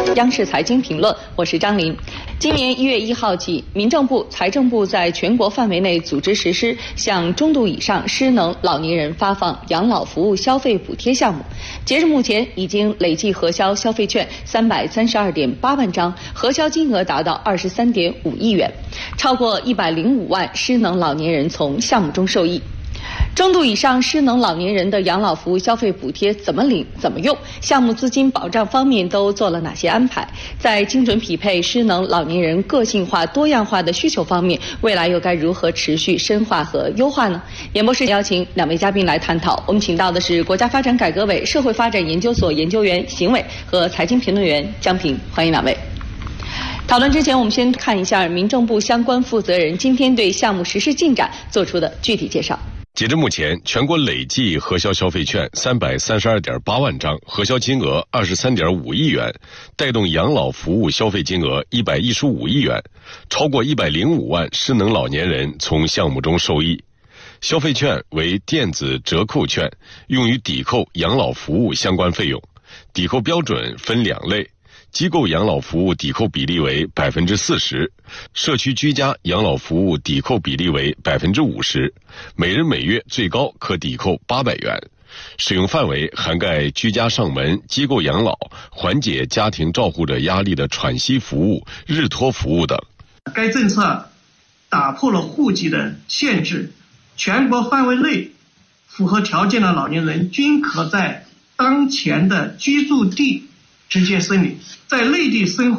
央视财经评论，我是张琳。今年1月1号起，民政部、财政部在全国范围内组织实施向中度以上失能老年人发放养老服务消费补贴项目。截至目前，已经累计核销消费券332.8万张，核销金额达到23.5亿元，超过105万失能老年人从项目中受益。中度以上失能老年人的养老服务消费补贴怎么领、怎么用？项目资金保障方面都做了哪些安排？在精准匹配失能老年人个性化、多样化的需求方面，未来又该如何持续深化和优化呢？演播室邀请2位嘉宾来探讨。我们请到的是国家发展改革委社会发展研究所研究员邢伟和财经评论员张平，欢迎2位。讨论之前，我们先看一下民政部相关负责人今天对项目实施进展做出的具体介绍。 截至目前，全国累计核销消费券332.8万张，核销金额23.5亿元，带动养老服务消费金额115亿元，超过105万失能老年人从项目中受益。消费券为电子折扣券，用于抵扣养老服务相关费用，抵扣标准分2类。机构养老服务抵扣比例为40%，社区居家养老服务抵扣比例为50%，每人每月最高可抵扣800元。使用范围涵盖居家上门、机构养老、缓解家庭照护者压力的喘息服务、日托服务等。 该政策打破了户籍的限制，全国范围内符合条件的老年人均可在当前的居住地直接申领，在内地生活